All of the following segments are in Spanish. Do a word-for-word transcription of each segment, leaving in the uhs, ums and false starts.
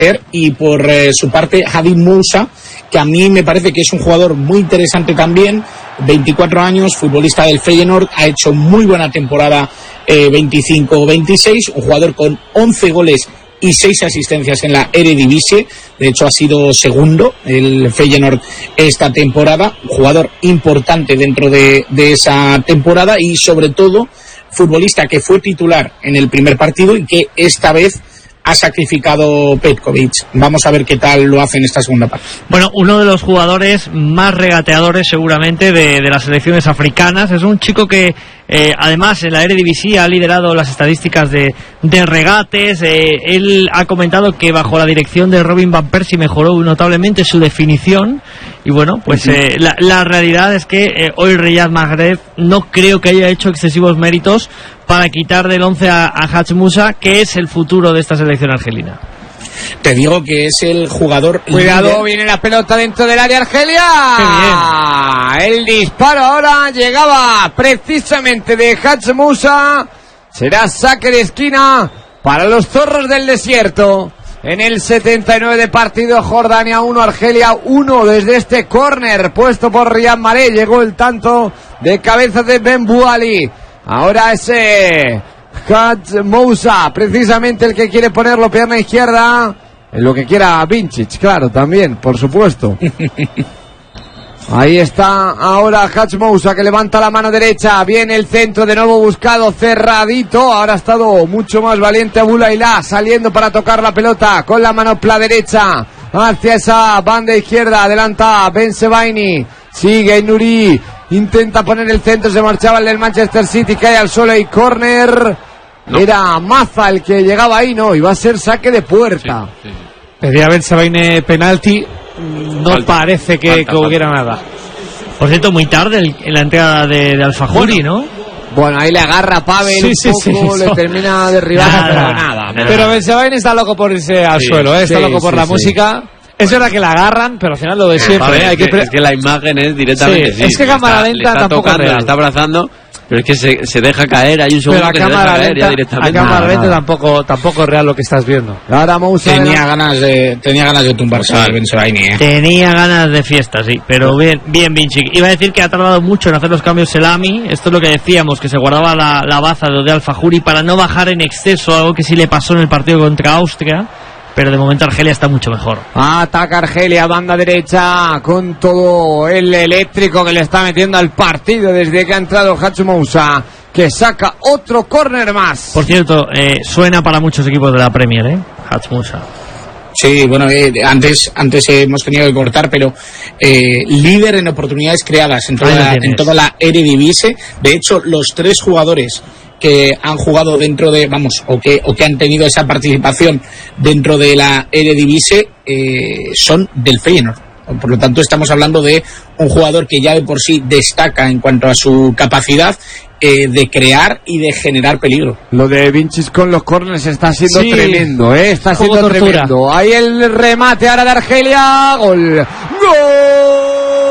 y por eh, su parte Hadi Moussa, que a mí me parece que es un jugador muy interesante también, veinticuatro años, futbolista del Feyenoord, ha hecho muy buena temporada eh, veinticinco veintiséis, un jugador con once goles y seis asistencias en la Eredivisie, de hecho ha sido segundo el Feyenoord esta temporada, un jugador importante dentro de, de esa temporada y sobre todo futbolista que fue titular en el primer partido y que esta vez ha sacrificado Petkovic. Vamos a ver qué tal lo hace en esta segunda parte. Bueno, uno de los jugadores más regateadores seguramente de, de las selecciones africanas. Es un chico que eh, además en la Eredivisie ha liderado las estadísticas de, de regates. Eh, él ha comentado que bajo la dirección de Robin van Persie mejoró notablemente su definición. Y bueno, pues eh, la, la realidad es que eh, hoy Riyad Mahrez no creo que haya hecho excesivos méritos para quitar del once a, a Hadj Moussa, que es el futuro de esta selección argelina. Te digo que es el jugador... Cuidado, líder. Viene la pelota dentro del área Argelia. ¡Qué bien! El disparo ahora llegaba precisamente de Hadj Moussa. Será saque de esquina para los zorros del desierto. En el setenta y nueve de partido, Jordania uno, Argelia uno. Desde este córner puesto por Riyad Mahrez llegó el tanto de cabeza de Ben Bouali. Ahora ese Hadj Moussa, precisamente el que quiere ponerlo pierna izquierda. En lo que quiera Vincic, claro, también, por supuesto. Ahí está ahora Hadj Moussa, que levanta la mano derecha. Viene el centro de nuevo buscado, cerradito. Ahora ha estado mucho más valiente Aboulaila, saliendo para tocar la pelota con la manopla derecha hacia esa banda izquierda. Adelanta Ben Sebaini, sigue Nuri, intenta poner el centro, se marchaba el del Manchester City, cae al suelo y córner. No. Era Maza el que llegaba ahí, no, iba a ser saque de puerta. Sí, sí, sí. Pedía Ben Sebaini penalti. No falta, parece que, falta, que hubiera falta. Nada. Por cierto, muy tarde el, en la entrada de, de Al Fajuri, ¿no? Bueno, ahí le agarra Pavel sí, un sí, poco, sí, le termina derribando, nada, pero nada. nada. Pero Ben Sebaini está loco por irse al sí, suelo, ¿eh? está sí, loco por sí, la sí. música. Es verdad que la agarran, pero al final lo de siempre. Ver, ¿eh? Hay es, que, pre- es que la imagen es directamente. Sí, Sí, es que cámara lenta está tampoco tocando, es real. Le está abrazando. Pero es que se, se deja caer, hay un segundo pero que se deja lenta, caer ya directamente. a cámara nada, lenta nada. tampoco, tampoco es real lo que estás viendo. Ahora Moussa tenía ganas de tenía ganas de tumbarse a Ben Sebaini, ¿eh? Tenía ganas de fiesta, sí, pero bien, bien Vinci. Iba a decir que ha tardado mucho en hacer los cambios Selami. Esto es lo que decíamos, que se guardaba la, la baza de Ode Al Fajuri para no bajar en exceso, algo que sí le pasó en el partido contra Austria. Pero de momento Argelia está mucho mejor. Ataca Argelia, banda derecha, con todo el eléctrico que le está metiendo al partido desde que ha entrado Hadj Moussa, que saca otro córner más. Por cierto, eh, suena para muchos equipos de la Premier, ¿eh? Hadj Moussa. Sí, bueno, eh, antes antes eh, hemos tenido que cortar, pero eh, líder en oportunidades creadas en toda, la, en toda la Eredivisie. De hecho, los tres jugadores que han jugado dentro de, vamos, o que o que han tenido esa participación dentro de la Eredivisie eh, son del Feyenoord. Por lo tanto, estamos hablando de un jugador que ya de por sí destaca en cuanto a su capacidad eh, de crear y de generar peligro. Lo de Vincic con los corners está siendo sí, tremendo, ¿eh? Está siendo tortura. tremendo. Ahí el remate ahora de Argelia. Gol. ¡Gol!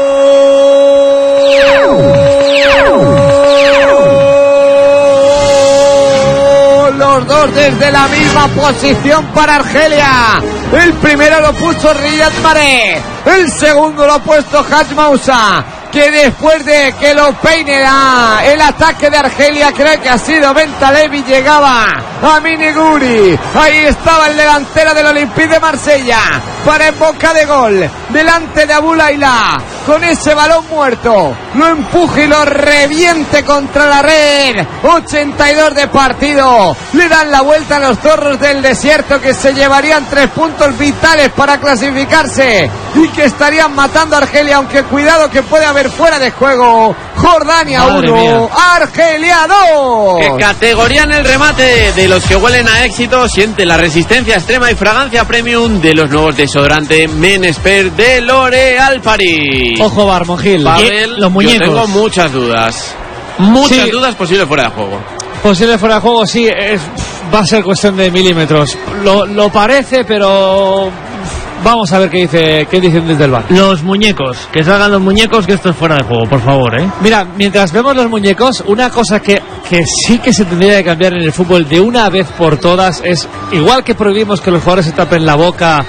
Los dos desde la misma posición para Argelia. El primero lo puso Riyad Mahrez, el segundo lo ha puesto Hadj Moussa, que después de que lo peine la, el ataque de Argelia, creo que ha sido Bentalevi, llegaba a Miniguri. Ahí estaba el delantero del Olympique de Marsella para en boca de gol, delante de Aboulaila, con ese balón muerto, lo empuje y lo reviente contra la red. Ochenta y dos de partido, le dan la vuelta a los zorros del desierto, que se llevarían tres puntos vitales para clasificarse y que estarían matando a Argelia, aunque cuidado que puede haber fuera de juego. Jordania uno, Argelia dos. Qué categoría en el remate de los que huelen a éxito. Siente la resistencia extrema y fragancia premium de los nuevos desodorantes Men Expert de L'Oréal Paris. Ojo, Barmogil, los muñecos. Yo tengo muchas dudas. Muchas sí. dudas posibles fuera de juego. Posible fuera de juego, sí, es, va a ser cuestión de milímetros. Lo, lo parece, pero Vamos a ver qué dice qué dicen desde el bar. Los muñecos, que salgan los muñecos, que esto es fuera de juego, por favor, ¿eh? Mira, mientras vemos los muñecos, una cosa que, que sí que se tendría que cambiar en el fútbol de una vez por todas es, igual que prohibimos que los jugadores se tapen la boca